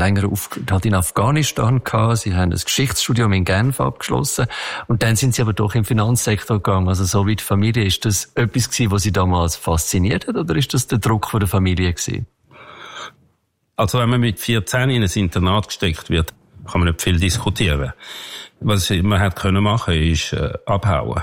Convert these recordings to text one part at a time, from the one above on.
längeren Aufenthalt in Afghanistan gehabt. Sie haben ein Geschichtsstudium in Genf abgeschlossen. Und dann sind Sie aber doch im Finanzsektor gegangen. Also so wie die Familie. Ist das etwas gewesen, was Sie damals fasziniert hat? Oder ist das der Druck von der Familie gewesen? Also wenn man mit 14 in ein Internat gesteckt wird, kann man nicht viel diskutieren. Was man hätte können machen, ist abhauen.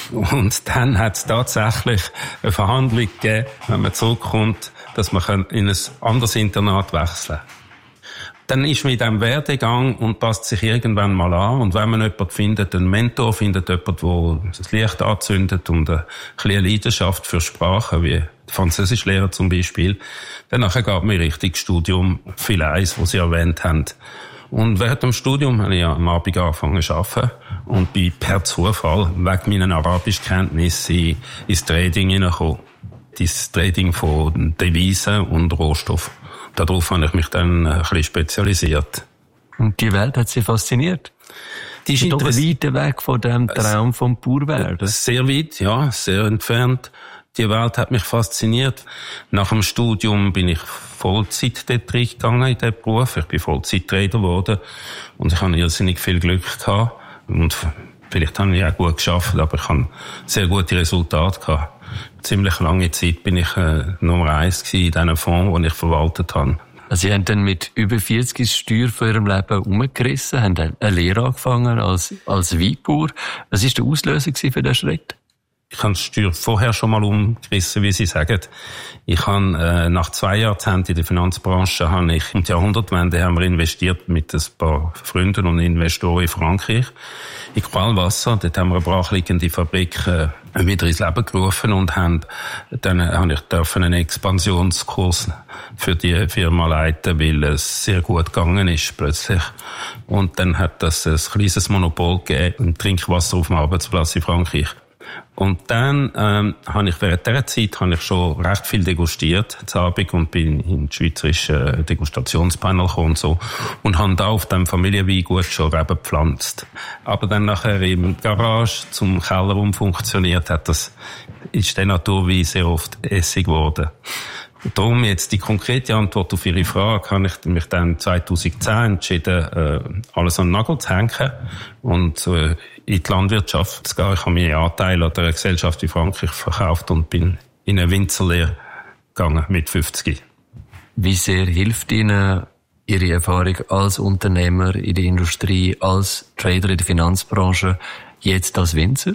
Und dann hat es tatsächlich eine Verhandlung gegeben, wenn man zurückkommt, dass man in ein anderes Internat wechseln kann. Dann ist man in diesem Werdegang und passt sich irgendwann mal an. Und wenn man jemanden findet, einen Mentor findet, jemanden, der das Licht anzündet und eine kleine Leidenschaft für Sprachen, wie Französischlehrer zum Beispiel, dann nachher geht man in Richtung Studium, viel eins, was Sie erwähnt haben. Und während dem Studium habe ich am Abend angefangen zu arbeiten und bin per Zufall wegen meiner Arabischkenntnisse ins Trading hineingekommen. Das Trading von Devisen und Rohstoffen. Darauf habe ich mich dann ein bisschen spezialisiert. Und die Welt hat Sie fasziniert? Die ist doch weit weg von dem Traum vom Bauerwerden. Sehr weit, ja, sehr entfernt. Die Welt hat mich fasziniert. Nach dem Studium bin ich Vollzeit dort reingegangen in diesen Beruf. Ich bin Vollzeit-Trader geworden. Und ich habe irrsinnig viel Glück gehabt. Und vielleicht habe ich auch gut geschafft, aber ich habe sehr gute Resultate gehabt. Ziemlich lange Zeit bin ich Nummer 1 in diesen Fonds, den ich verwaltet habe. Also Sie haben dann mit über 40 das Steuer von Ihrem Leben umgerissen, haben dann eine Lehre angefangen als Weinbauer. Was war der Auslöser für diesen Schritt? Ich habe das Steuer vorher schon mal umgerissen, wie Sie sagen. Ich habe nach 2 Jahrzehnten in der Finanzbranche um die Jahrhundertwende haben wir investiert mit ein paar Freunden und Investoren in Frankreich. In Qualwasser, dort haben wir eine brachliegende Fabrik wieder ins Leben gerufen und dann habe ich einen Expansionskurs für die Firma leiten, weil es sehr gut gegangen ist plötzlich. Und dann hat das ein kleines Monopol gegeben im Trinkwasser auf dem Arbeitsplatz in Frankreich. Und dann habe ich während dieser Zeit schon recht viel degustiert zu Abend und bin in das schweizerische Degustationspanel gekommen und so und habe da auf dem Familienweingut schon Reben gepflanzt. Aber dann nachher im Garage zum Keller umfunktioniert hat, das ist der Naturwein sehr oft Essig geworden. Darum jetzt die konkrete Antwort auf Ihre Frage, habe ich mich dann 2010 entschieden, alles an den Nagel zu hängen und in die Landwirtschaft zu gehen. Ich habe meinen Anteil an der Gesellschaft in Frankreich verkauft und bin in eine Winzerlehre gegangen mit 50. Wie sehr hilft Ihnen Ihre Erfahrung als Unternehmer in der Industrie, als Trader in der Finanzbranche, jetzt als Winzer?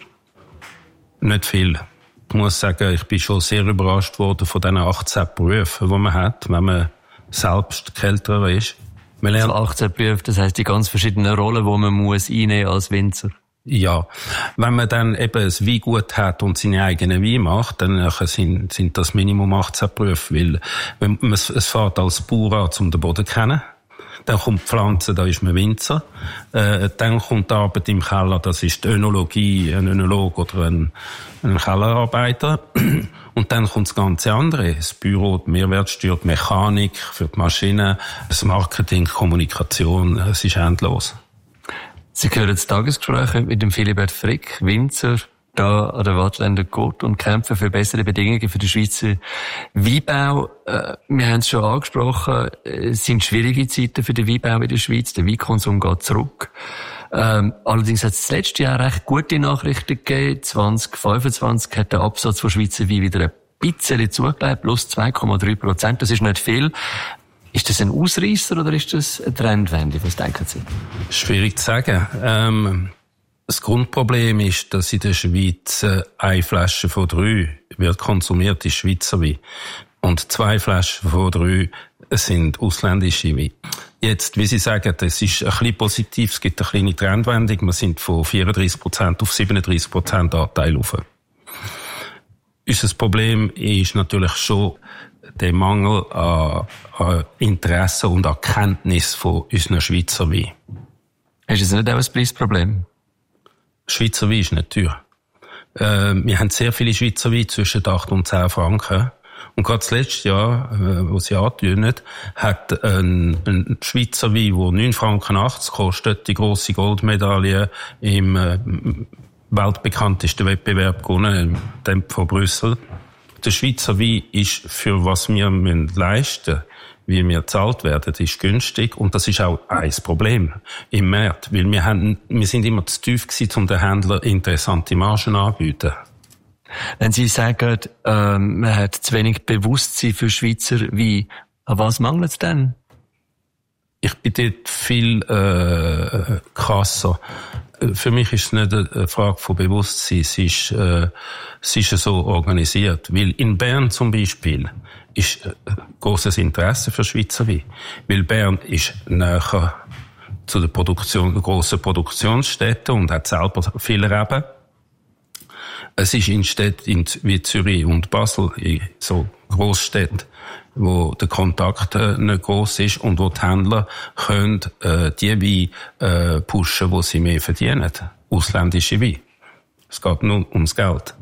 Nicht viel. Ich muss sagen, ich bin schon sehr überrascht worden von diesen 18 Berufen, die man hat, wenn man selbst Kälterer ist. Man lernt 18 Berufe, das heisst die ganz verschiedenen Rollen, die man muss einnehmen als Winzer. Ja, wenn man dann eben ein Weingut hat und seine eigenen Wein macht, dann sind das Minimum 18 Berufe, weil es fährt als Bauer an, um den Boden zu kennen. Dann kommt die Pflanze, da ist man Winzer. Dann kommt die Arbeit im Keller, das ist die Önologie, ein Önolog oder ein Kellerarbeiter. Und dann kommt das ganze andere, das Büro, die Mehrwertsteuer, die Mechanik für die Maschinen, das Marketing, Kommunikation, es ist endlos. Sie hören das Tagesgespräch mit dem Philibert Frick, Winzer, da an der Waadtländer Côte und kämpfen für bessere Bedingungen für den Schweizer Weinbau. Wir haben es schon angesprochen, es sind schwierige Zeiten für den Weinbau in der Schweiz. Der Weinkonsum geht zurück. Allerdings hat es das letzte Jahr recht gute Nachrichten gegeben. 2025 hat der Absatz von Schweizer Wein wieder ein bisschen zugelegt, plus 2,3%. Das ist nicht viel. Ist das ein Ausreisser oder ist das eine Trendwende? Was denken Sie? Schwierig zu sagen. Das Grundproblem ist, dass in der Schweiz eine Flasche von 3 wird konsumiert, ist Schweizer Wein. Und 2 Flaschen von 3 sind ausländische Wein. Jetzt, wie Sie sagen, das ist ein bisschen positiv, es gibt eine kleine Trendwendung. Wir sind von 34% auf 37% Anteil rauf. Unser Problem ist natürlich schon der Mangel an Interesse und an Kenntnis von unseren Schweizer Wein. Ist es nicht auch ein Preisproblem? Schweizer Wein ist nicht teuer. Wir haben sehr viele Schweizer Wein zwischen 8 und 10 Franken. Und gerade das letzte Jahr, wo Sie antönen, hat ein Schweizer Wein, der 9,80 Franken kostet, die grosse Goldmedaille im weltbekanntesten Wettbewerb gewonnen, dem von Brüssel. Der Schweizer Wein ist für was wir leisten wie wir gezahlt werden, ist günstig. Und das ist auch ein Problem im Markt. Weil wir sind immer zu tief gewesen, um den Händlern interessante Margen anzubieten. Wenn Sie sagen, man hat zu wenig Bewusstsein für Schweizer Wein, an was mangelt es denn? Ich bin dort viel krasser. Für mich ist es nicht eine Frage von Bewusstsein, es ist so organisiert. Weil in Bern zum Beispiel ist grosses Interesse für Schweizer Wein. Weil Bern ist näher zu der grossen Produktionsstätten und hat selber viele Reben. Es ist in Städten wie Zürich und Basel, in so Grossstädten, wo der Kontakt nicht gross ist und wo die Händler können die Weine pushen, wo sie mehr verdienen. Ausländische Weine. Es geht nur ums Geld.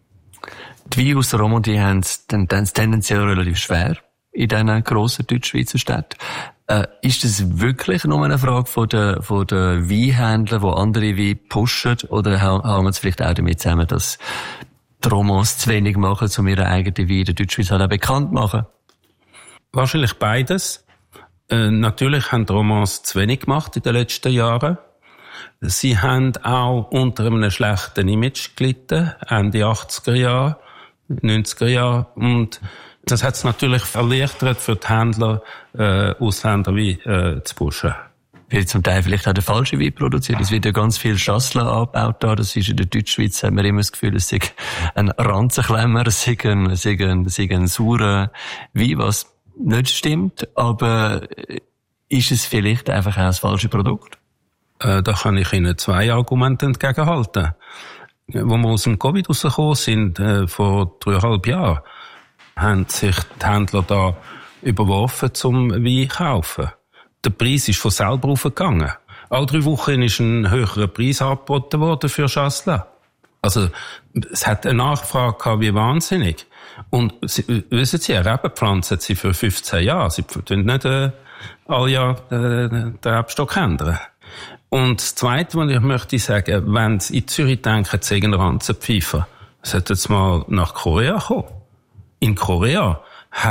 Die Weine aus der Romandie haben es tendenziell relativ schwer in diesen grossen Deutschschweizer Städten. Ist das wirklich nur eine Frage von den Weinhändlern, die andere Weine pushen, oder hängt es vielleicht auch damit zusammen, dass die Romans zu wenig machen, um ihre eigenen Weine in der Deutschschweiz auch bekannt zu machen? Wahrscheinlich beides. Natürlich haben die Romans zu wenig gemacht in den letzten Jahren. Sie haben auch unter einem schlechten Image gelitten, Ende 80er Jahre, 90er Jahre. Und das hat es natürlich erleichtert für die Händler, Ausländer Wein zu pushen. Wird zum Teil vielleicht auch der falsche Wein produziert. Es wird ja ganz viel Chasselas angebaut da. Das ist in der Deutschschweiz, haben wir immer das Gefühl, es sei ein Ranzenklemmer, es sei ein saurer Wein, was nicht stimmt. Aber ist es vielleicht einfach auch das falsche Produkt? Da kann ich Ihnen 2 Argumente entgegenhalten. Wo wir aus dem Covid rausgekommen sind, vor 3,5 Jahren, haben sich die Händler da überworfen zum Wein kaufen. Der Preis ist von selber aufgegangen. Alle 3 Wochen ist ein höherer Preis angeboten worden für Chasselas. Also, es hat eine Nachfrage gehabt wie wahnsinnig. Und wissen Sie, eine Rebe pflanzen Sie für 15 Jahre. Sie tun nicht alle Jahr den Rebstock ändern. Und das Zweite, was ich möchte sagen, wenn Sie in Zürich denken, Sie sagen Ranzenpfeifer, sollten Sie mal nach Korea kommen. In Korea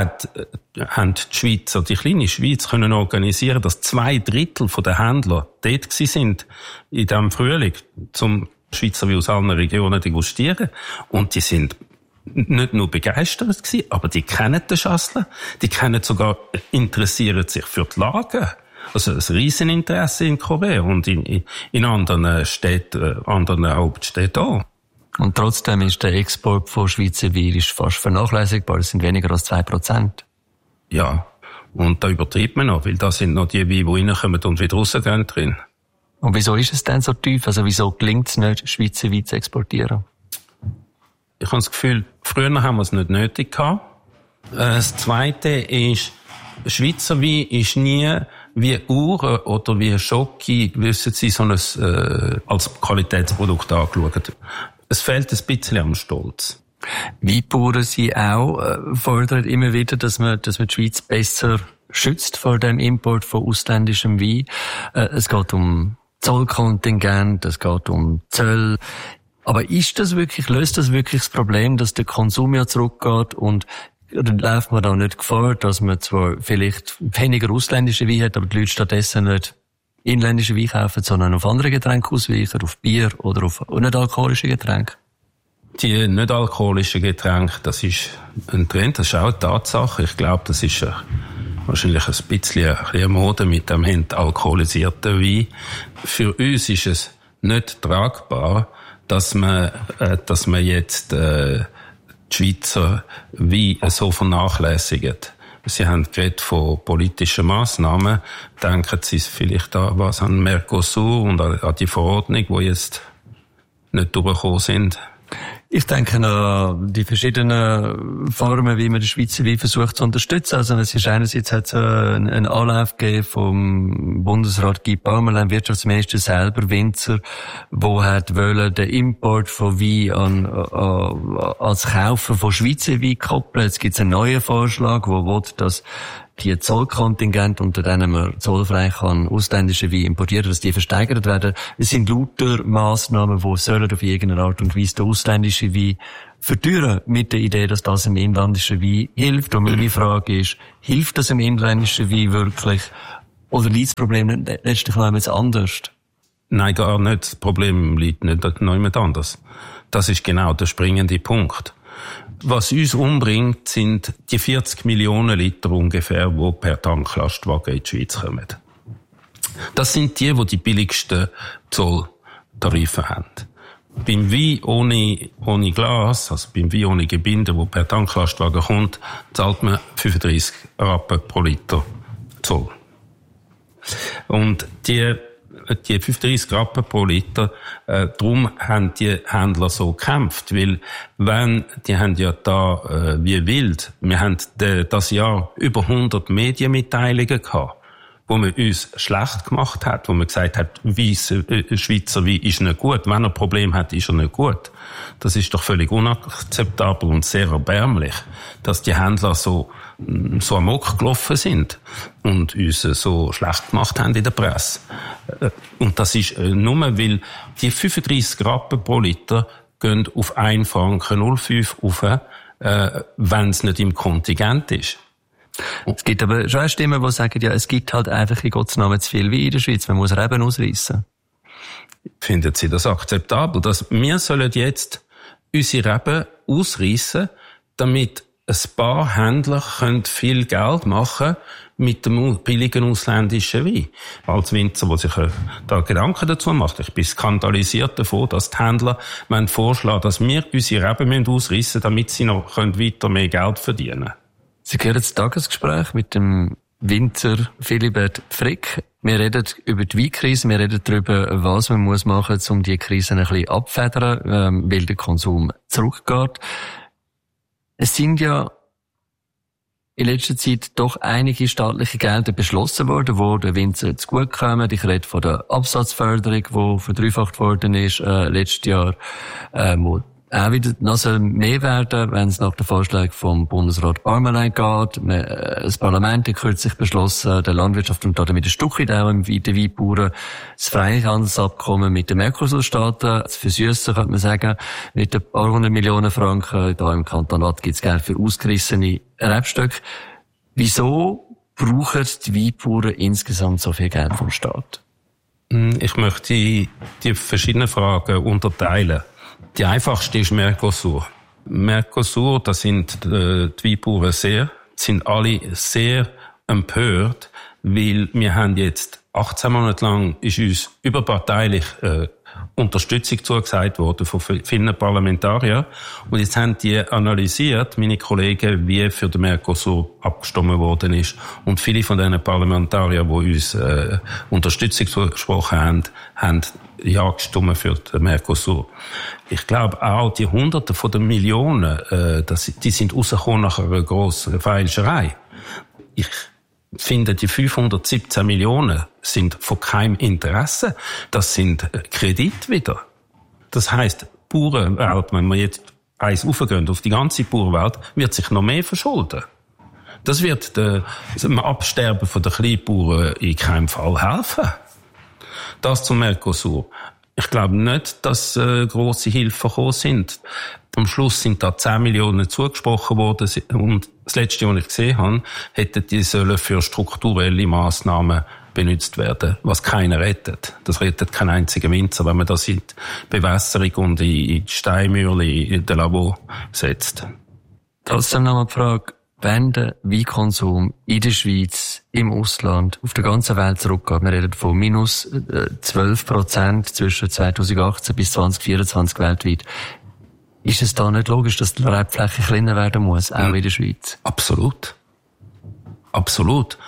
haben die Schweizer, die kleine Schweiz, können organisieren, dass 2/3 der Händler dort sind in diesem Frühling, zum Schweizer wie aus allen Regionen degustieren. Und die sind nicht nur begeistert gewesen, aber die kennen den Chasselas, die interessieren sich für die Lagen. Also ein Rieseninteresse in Korea und in anderen Städten, anderen Hauptstädten auch. Und trotzdem ist der Export von Schweizer Wein fast vernachlässigbar. Das sind weniger als 2%. Ja, und da übertreibt man noch, weil da sind noch die Weine, die reinkommen und wieder rausgehen drin. Und wieso ist es denn so tief? Also wieso gelingt es nicht, Schweizer Wein zu exportieren? Ich habe das Gefühl, früher haben wir es nicht nötig gehabt. Das Zweite ist, Schweizer Wein ist nie wie Uhren oder wie Schoki, wissen Sie, so ein, als Qualitätsprodukt angeschaut. Es fehlt ein bisschen am Stolz. Weinbauern sie auch fordern immer wieder, dass man die Schweiz besser schützt vor dem Import von ausländischem Wein. Es geht um Zollkontingent, es geht um Zölle. Aber löst das wirklich das Problem, dass der Konsum ja zurückgeht und läuft man da nicht Gefahr, dass man zwar vielleicht weniger ausländische Wein hat, aber die Leute stattdessen nicht inländische Wein kaufen, sondern auf andere Getränke ausweichen, auf Bier oder auf nicht-alkoholische Getränke? Die nicht-alkoholischen Getränke, das ist ein Trend, das ist auch eine Tatsache. Ich glaube, das ist wahrscheinlich ein bisschen eine Mode mit dem alkoholisierten Wein. Für uns ist es nicht tragbar, dass man jetzt die Schweizer Wein so vernachlässigt. Sie haben geredet von politischen Massnahmen. Denken Sie vielleicht an Mercosur und an die Verordnung, die jetzt nicht durchgekommen sind? Ich denke an die verschiedenen Formen, wie man den Schweizer Wein versucht zu unterstützen. Also es ist einerseits hat es einen Anlauf gegeben vom Bundesrat Guy Parmelin, Wirtschaftsminister selber, Winzer, wo hat wollen den Import von Wein als Kaufen von Schweizer Wein koppeln. Jetzt gibt es einen neuen Vorschlag, wo will, dass die Zollkontingente, unter denen man zollfrei kann ausländische Wein importieren, dass die versteigert werden. Es sind lauter Massnahmen, die sollen auf irgendeine Art und Weise den ausländischen Wein verteuern, mit der Idee, dass das im inländischen Wein hilft. Und meine Frage ist, hilft das im inländischen Wein wirklich? Oder liegt das Problem letztlich noch etwas anders? Nein, gar nicht. Das Problem liegt nicht noch jemand anders. Das ist genau der springende Punkt. Was uns umbringt, sind die 40 Millionen Liter ungefähr, die per Tanklastwagen in die Schweiz kommen. Das sind die billigsten Zolltarife haben. Beim Wein ohne Glas, also beim Wein ohne Gebinde, wo per Tanklastwagen kommt, zahlt man 35 Rappen pro Liter Zoll. Und die 35 Rappen pro Liter, darum haben die Händler so gekämpft, weil die haben ja da wie wild, wir haben das Jahr über 100 Medienmitteilungen gehabt, wo man uns schlecht gemacht hat, wo man gesagt hat, Schweizer Wein ist nicht gut, wenn er ein Problem hat, ist er nicht gut. Das ist doch völlig unakzeptabel und sehr erbärmlich, dass die Händler so amok gelaufen sind und uns so schlecht gemacht haben in der Presse. Und das ist nur, weil die 35 Rappen pro Liter gehen auf 1,05 Franken rauf, wenn es nicht im Kontingent ist. Es gibt aber schon Stimmen, die sagen, ja, es gibt halt einfach in Gottes Namen zu viel Wein in der Schweiz, man muss Reben ausreissen. Finden Sie das akzeptabel, dass wir sollen jetzt unsere Reben ausreissen, damit ein paar Händler können viel Geld machen mit dem billigen ausländischen Wein? Als Winzer, der sich da Gedanken dazu macht. Ich bin skandalisiert davon, dass die Händler vorschlagen, dass wir unsere Reben ausreissen, damit sie noch weiter mehr Geld verdienen können. Sie hören das Tagesgespräch mit dem Winzer Philibert Frick. Wir reden über die Weinkrise, wir reden darüber, was man machen muss, um die Krise ein bisschen abzufedern, weil der Konsum zurückgeht. Es sind ja in letzter Zeit doch einige staatliche Gelder beschlossen worden, wo der Winzer zugutekommen. Ich rede von der Absatzförderung, die verdreifacht worden ist letztes Jahr, wo auch wieder noch mehr werden, wenn es nach den Vorschlägen vom Bundesrat Parmelin geht. Das Parlament hat kürzlich beschlossen, der Landwirtschaft und damit ein Stückchen auch den Weinbauern das Freihandelsabkommen mit den Mercosur-Staaten zu versüssen, könnte man sagen. Mit ein paar 100 Millionen Franken da im Kanton Waadt gibt es Geld für ausgerissene Rebstöcke. Wieso brauchen die Weinbauern insgesamt so viel Geld vom Staat? Ich möchte die verschiedenen Fragen unterteilen. Die einfachste ist Mercosur. Mercosur, da sind die Weinbauern sind alle sehr empört, weil wir haben jetzt 18 Monate lang ist uns überparteilich Unterstützung zugesagt worden von vielen Parlamentariern. Und jetzt haben die analysiert, meine Kollegen, wie für den Mercosur abgestimmt worden ist. Und viele von diesen Parlamentariern, die uns Unterstützung zugesprochen haben ja gestimmt für den Mercosur. Ich glaube auch, die Hunderte von den Millionen, die sind rausgekommen nach einer grossen Feilscherei. Ich finde, die 517 Millionen sind von keinem Interesse. Das sind Kredite wieder. Das heisst, die Bauernwelt, wenn wir jetzt eins raufgehen auf die ganze Bauernwelt, wird sich noch mehr verschulden. Das wird dem Absterben der Kleinbauern in keinem Fall helfen. Das zum Mercosur. Ich glaube nicht, dass grosse Hilfen gekommen sind. Am Schluss sind da 10 Millionen zugesprochen worden und das Letzte, was ich gesehen habe, hätten die sollen für strukturelle Massnahmen benutzt werden, was keiner rettet. Das rettet kein einziger Winzer, wenn man das in die Bewässerung und in die Steinmühle in den Labor setzt. Trotzdem noch mal die Frage, wenn der Weinkonsum in der Schweiz, im Ausland, auf der ganzen Welt zurückgeht, wir reden von minus 12% zwischen 2018 bis 2024 weltweit, ist es da nicht logisch, dass die Rebfläche kleiner werden muss, auch in der Schweiz? Absolut. Absolut.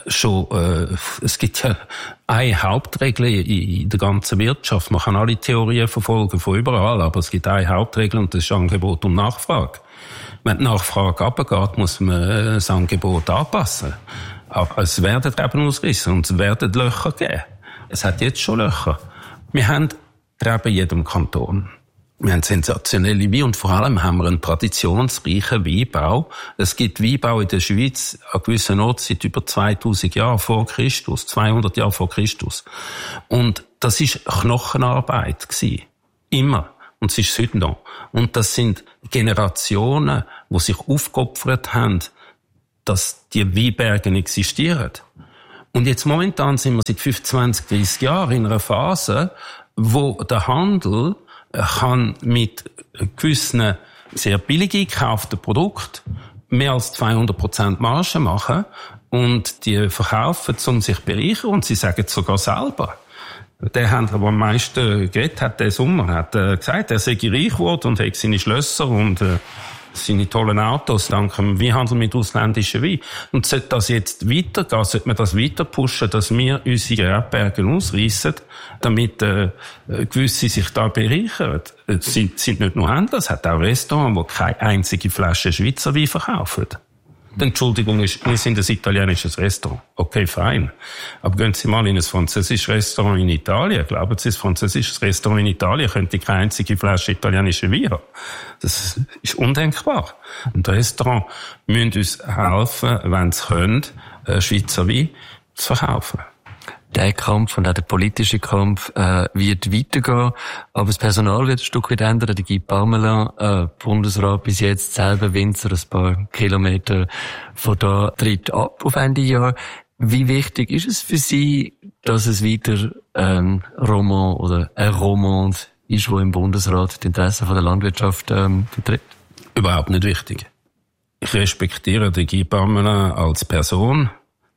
Es gibt ja eine Hauptregel in der ganzen Wirtschaft. Man kann alle Theorien verfolgen von überall, aber es gibt eine Hauptregel und das ist Angebot und Nachfrage. Wenn die Nachfrage runtergeht, muss man das Angebot anpassen. Aber es werden Reben ausgerissen und es werden Löcher geben. Es hat jetzt schon Löcher. Wir haben Reben in jedem Kanton. Wir haben sensationelle Weine und vor allem haben wir einen traditionsreichen Weinbau. Es gibt Weinbau in der Schweiz an gewissen Orten seit über 2000 Jahren vor Christus, 200 Jahre vor Christus. Und das ist Knochenarbeit gewesen. Immer. Und es ist heute noch. Und das sind Generationen, die sich aufgeopfert haben, dass die Weinberge existieren. Und jetzt momentan sind wir seit 25, 30 Jahren in einer Phase, wo der Handel kann mit gewissen sehr billig gekauften Produkten mehr als 200% Marge machen und die verkaufen, um sich zu bereichern, und sie sagen es sogar selber. Der Händler, der am meisten geredet hat, der Sommer, hat gesagt, er sei reich geworden und hat seine Schlösser und seine tollen Autos dank dem Weinhandel mit ausländischen Wein. Und sollte das jetzt weitergehen, sollte man das weiter pushen, dass wir unsere Rebberge ausreissen, damit gewisse sich da bereichern. Es sind nicht nur Händler, es hat auch Restaurants, die keine einzige Flasche Schweizer Wein verkaufen. Die Entschuldigung ist, wir sind ein italienisches Restaurant. Okay, fein. Aber gehen Sie mal in ein französisches Restaurant in Italien. Glauben Sie, ein französisches Restaurant in Italien könnte keine einzige Flasche italienische Wein haben? Das ist undenkbar. Und Restaurants müssen uns helfen, wenn sie können, Schweizer Wein zu verkaufen. Der Kampf und auch der politische Kampf wird weitergehen, aber das Personal wird ein Stück weit ändern. Der Guy Parmelin, Bundesrat bis jetzt, selber Winzer, ein paar Kilometer von da, tritt ab auf Ende Jahr. Wie wichtig ist es für Sie, dass es weiter Roman oder ein Romande ist, wo im Bundesrat die Interessen der Landwirtschaft vertritt? Überhaupt nicht wichtig. Ich respektiere den Guy Parmelin als Person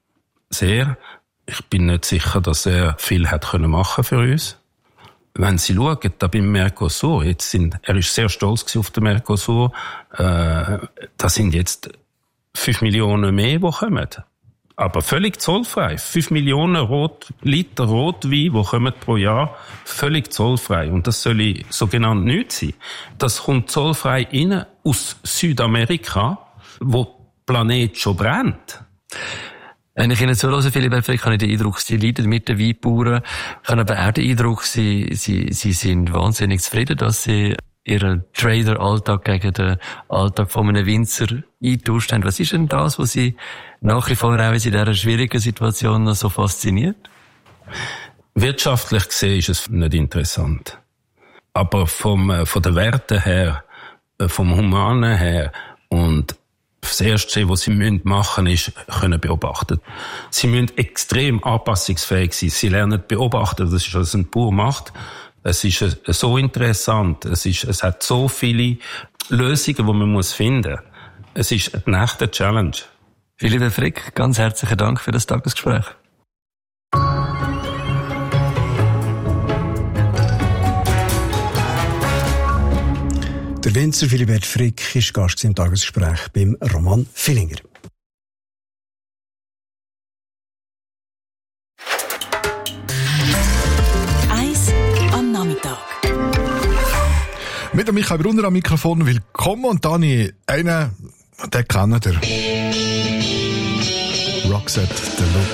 sehr. Ich bin nicht sicher, dass er viel hat machen für uns. Wenn Sie schauen, da beim Mercosur, er ist sehr stolz auf den Mercosur, da sind jetzt 5 Millionen mehr, die kommen. Aber völlig zollfrei. 5 Millionen Liter Rotwein, die kommen pro Jahr, völlig zollfrei. Und das soll sogenannt nichts sein. Das kommt zollfrei rein aus Südamerika, wo der Planet schon brennt. Wenn ich Ihnen zuhöre, Philipp Frick, habe ich den Eindruck, Sie leiden mit den Weinbauern. Ich habe aber auch den Eindruck, Sie sind wahnsinnig zufrieden, dass Sie Ihren Trader-Alltag gegen den Alltag von einem Winzer eingetauscht haben. Was ist denn das, was Sie nach wie vor auch in dieser schwierigen Situation noch so fasziniert? Wirtschaftlich gesehen ist es nicht interessant. Aber von den Werten her, vom Humanen her und das Erste, was Sie machen müssen, ist, können beobachten. Sie müssen extrem anpassungsfähig sein. Sie lernen beobachten. Das ist, was ein Bauer macht. Es ist so interessant. Es hat so viele Lösungen, die man finden muss. Es ist eine echte Challenge. Philipp Frick, ganz herzlichen Dank für das Tagesgespräch. Der Winzer Philipp Frick ist Gast im Tagesgespräch beim Roman Villinger. Eis am Nachmittag. Mit dem Michael Brunner am Mikrofon. Willkommen. Und dann einen, den kennt ihr. Roxette, der Look.